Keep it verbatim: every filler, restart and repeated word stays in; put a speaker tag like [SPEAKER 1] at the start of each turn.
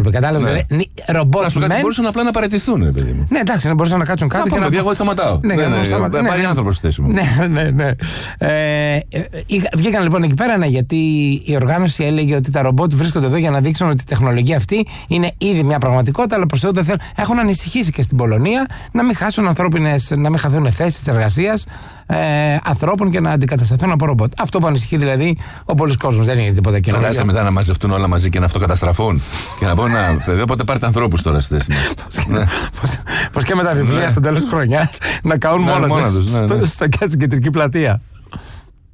[SPEAKER 1] άνθρωποι. Κατάλαβε.
[SPEAKER 2] Ναι.
[SPEAKER 1] Ρομπότ.
[SPEAKER 2] Να σου κάτι μπορούσαν απλά να παραιτηθούν, παιδί μου.
[SPEAKER 1] Ναι, εντάξει, να μπορούσαν να κάτσουν κάτω.
[SPEAKER 2] Να πούμε, παιδιά, εγώ σταματάω.
[SPEAKER 1] Ναι, ναι, ναι,
[SPEAKER 2] σταματάω.
[SPEAKER 1] ναι,
[SPEAKER 2] Πάρει
[SPEAKER 1] ναι,
[SPEAKER 2] άνθρωπο στη θέση μου.
[SPEAKER 1] Ναι, ναι, ναι. Ε, βγήκαν λοιπόν εκεί πέρα, ναι, γιατί η οργάνωση έλεγε ότι τα ρομπότ βρίσκονται εδώ για να δείξουν ότι η τεχνολογία αυτή είναι ήδη μια πραγματικότητα, αλλά προς το θέλουν. Έχουν ανησυχήσει και στην Πολωνία να μην χάσουν ανθρώπινες, να μην χαθούν θέσεις εργασίας ε, ανθρώπων και να αντικατασταθούν από ρομπότ. Αυτό που ανησυχεί δηλαδή ο πολλής κόσμος, δεν είναι τίποτα καινούργιο.
[SPEAKER 2] Φαντάζεσαι μετά να μαζευτούν όλα μαζί και να αυτοκαταστραφούν και να πω να, παιδί, οπότε πάρτε ανθρώπους τώρα στη θέση μου.
[SPEAKER 1] Πως και με τα βιβλία στο τέλος της χρονιάς να καούν μόνο τους στην κεντρική πλατεία.